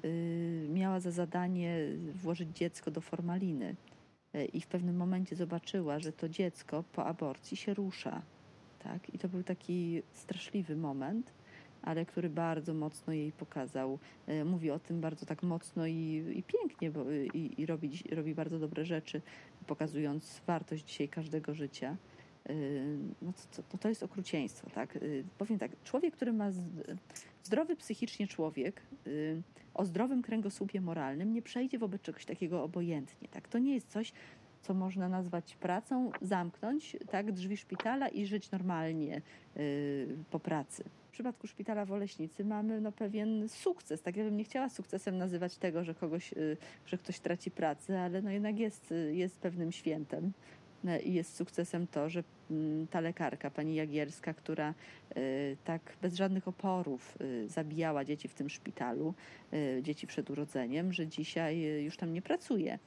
miała za zadanie włożyć dziecko do formaliny i w pewnym momencie zobaczyła, że to dziecko po aborcji się rusza. Tak? I to był taki straszliwy moment, ale który bardzo mocno jej pokazał. Mówi o tym bardzo tak mocno i pięknie, i robi bardzo dobre rzeczy, pokazując wartość dzisiaj każdego życia. No to jest okrucieństwo, tak? Powiem tak, człowiek, który ma zdrowy psychicznie człowiek, o zdrowym kręgosłupie moralnym, nie przejdzie wobec czegoś takiego obojętnie, tak? To nie jest coś, co można nazwać pracą, zamknąć tak, drzwi szpitala i żyć normalnie po pracy. W przypadku szpitala w Oleśnicy mamy pewien sukces. Tak, ja bym nie chciała sukcesem nazywać tego, że ktoś traci pracę, ale jednak jest pewnym świętem. I jest sukcesem to, że ta lekarka, pani Jagierska, która tak bez żadnych oporów zabijała dzieci w tym szpitalu, dzieci przed urodzeniem, że dzisiaj już tam nie pracuje.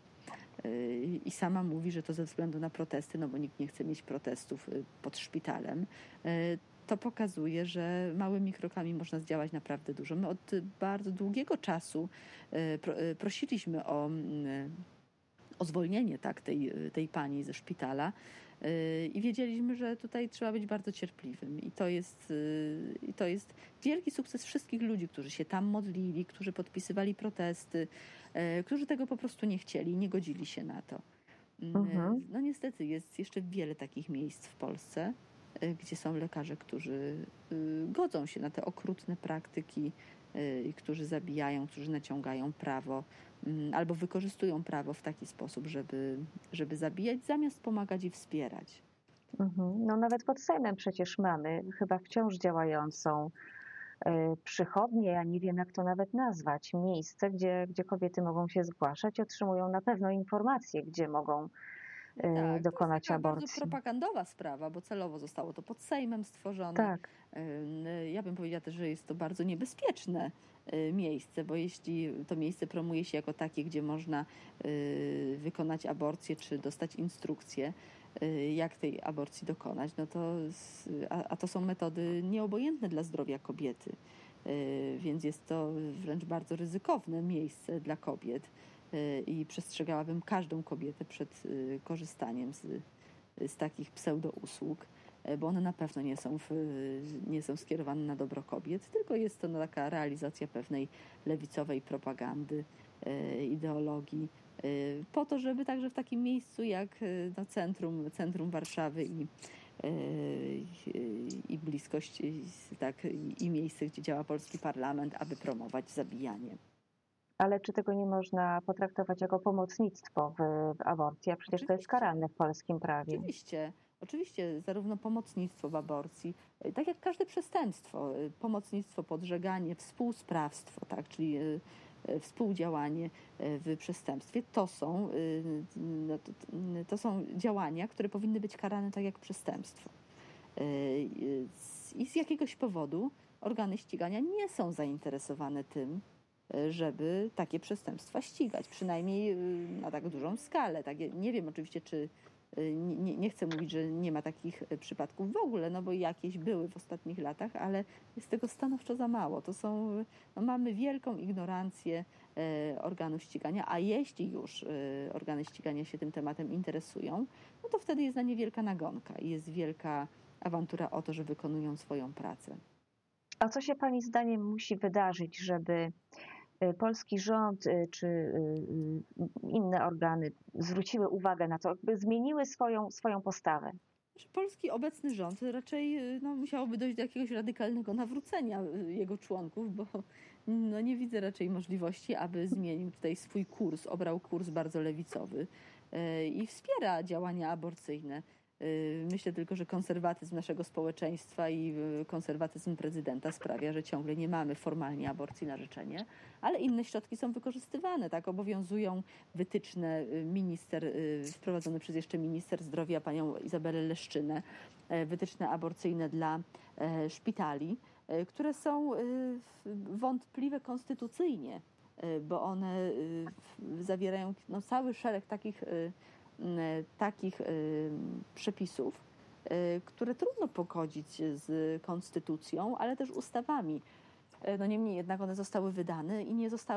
I sama mówi, że to ze względu na protesty, bo nikt nie chce mieć protestów pod szpitalem. To pokazuje, że małymi krokami można zdziałać naprawdę dużo. My od bardzo długiego czasu prosiliśmy o zwolnienie tak, tej pani ze szpitala i wiedzieliśmy, że tutaj trzeba być bardzo cierpliwym i to jest wielki sukces wszystkich ludzi, którzy się tam modlili, którzy podpisywali protesty, którzy tego po prostu nie chcieli, nie godzili się na to. No niestety jest jeszcze wiele takich miejsc w Polsce, gdzie są lekarze, którzy godzą się na te okrutne praktyki, którzy zabijają, którzy naciągają prawo albo wykorzystują prawo w taki sposób, żeby zabijać, zamiast pomagać i wspierać. No nawet pod Sejmem przecież mamy chyba wciąż działającą przychodnię, ja nie wiem jak to nawet nazwać, miejsce, gdzie kobiety mogą się zgłaszać, otrzymują na pewno informacje, gdzie mogą dokonać to jest taka aborcji. bardzo propagandowa sprawa, bo celowo zostało to pod Sejmem stworzone. Tak. Ja bym powiedziała też, że jest to bardzo niebezpieczne miejsce, bo jeśli to miejsce promuje się jako takie, gdzie można wykonać aborcję czy dostać instrukcję, jak tej aborcji dokonać, a to są metody nieobojętne dla zdrowia kobiety, więc jest to wręcz bardzo ryzykowne miejsce dla kobiet. I przestrzegałabym każdą kobietę przed korzystaniem z takich pseudousług, bo one na pewno nie są skierowane na dobro kobiet, tylko jest to taka realizacja pewnej lewicowej propagandy, ideologii, po to, żeby także w takim miejscu jak centrum Warszawy i bliskość, i miejsce, gdzie działa polski parlament, aby promować zabijanie. Ale czy tego nie można potraktować jako pomocnictwo w aborcji? A przecież Oczywiście. To jest karane w polskim prawie. Oczywiście, zarówno pomocnictwo w aborcji, tak jak każde przestępstwo, pomocnictwo, podżeganie, współsprawstwo, tak, czyli współdziałanie w przestępstwie, to są działania, które powinny być karane tak jak przestępstwo. I z jakiegoś powodu organy ścigania nie są zainteresowane tym, żeby takie przestępstwa ścigać, przynajmniej na tak dużą skalę. Tak, nie wiem oczywiście, czy nie chcę mówić, że nie ma takich przypadków w ogóle, bo jakieś były w ostatnich latach, ale jest tego stanowczo za mało. Mamy wielką ignorancję organów ścigania, a jeśli już organy ścigania się tym tematem interesują, to wtedy jest na nie wielka nagonka i jest wielka awantura o to, że wykonują swoją pracę. A co się Pani zdaniem musi wydarzyć, żeby polski rząd czy inne organy zwróciły uwagę na to, by zmieniły swoją postawę? Polski obecny rząd raczej musiałoby dojść do jakiegoś radykalnego nawrócenia jego członków, bo nie widzę raczej możliwości, aby zmienił tutaj swój kurs, obrał kurs bardzo lewicowy i wspiera działania aborcyjne. Myślę tylko, że konserwatyzm naszego społeczeństwa i konserwatyzm prezydenta sprawia, że ciągle nie mamy formalnie aborcji na życzenie, ale inne środki są wykorzystywane. Tak, obowiązują wytyczne wprowadzone przez jeszcze minister zdrowia, panią Izabelę Leszczynę, wytyczne aborcyjne dla szpitali, które są wątpliwe konstytucyjnie, bo one zawierają cały szereg takich przepisów, które trudno pogodzić z konstytucją, ale też ustawami. Niemniej jednak one zostały wydane i nie zostały